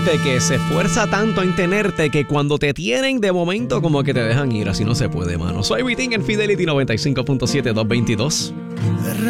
gente que se esfuerza tanto en tenerte que cuando te tienen de momento como que te dejan ir. Así no se puede, mano. Soy Vitín en Fidelity 95.7 222.